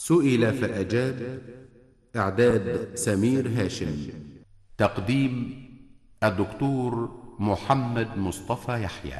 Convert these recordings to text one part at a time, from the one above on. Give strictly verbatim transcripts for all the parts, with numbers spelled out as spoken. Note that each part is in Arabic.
سئل فأجاب. إعداد سمير هاشم. تقديم الدكتور محمد مصطفى يحيى.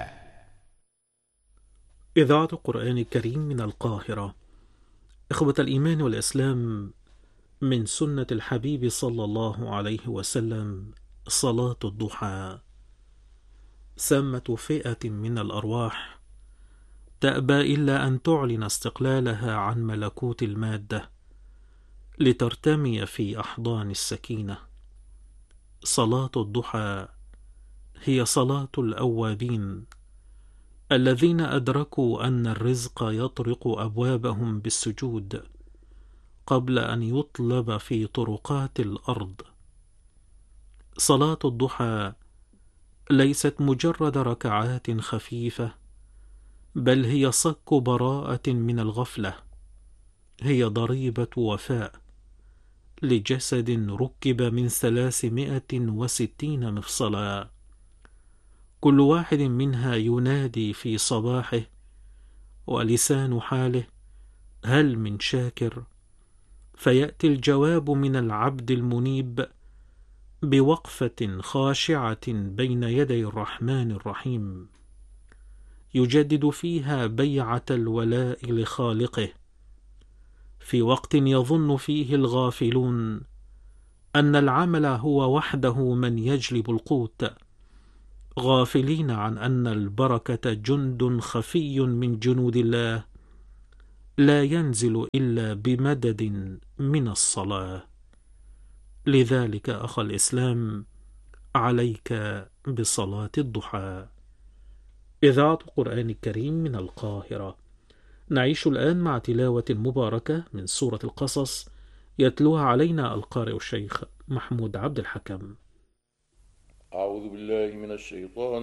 إذاعة القرآن الكريم من القاهرة. إخوة الإيمان والإسلام، من سنة الحبيب صلى الله عليه وسلم صلاة الضحى. سامة فئة من الأرواح تأبى إلا أن تعلن استقلالها عن ملكوت المادة لترتمي في أحضان السكينة. صلاة الضحى هي صلاة الأوابين الذين أدركوا أن الرزق يطرق أبوابهم بالسجود قبل أن يطلب في طرقات الأرض. صلاة الضحى ليست مجرد ركعات خفيفة، بل هي صك براءة من الغفلة، هي ضريبة وفاء لجسد ركب من ثلاثمائة وستين مفصلا، كل واحد منها ينادي في صباحه ولسان حاله: هل من شاكر؟ فيأتي الجواب من العبد المنيب بوقفة خاشعة بين يدي الرحمن الرحيم، يجدد فيها بيعة الولاء لخالقه، في وقت يظن فيه الغافلون أن العمل هو وحده من يجلب القوت، غافلين عن أن البركة جند خفي من جنود الله لا ينزل إلا بمدد من الصلاة. لذلك أخ الإسلام، عليك بصلاة الضحى. إذاعة القرآن الكريم من القاهرة. نعيش الآن مع تلاوة مباركة من سورة القصص، يتلوها علينا القارئ الشيخ محمود عبد الحكم. أعوذ بالله من الشيطان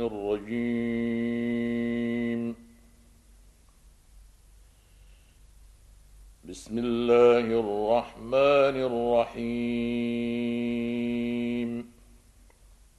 الرجيم. بسم الله الرحمن الرحيم.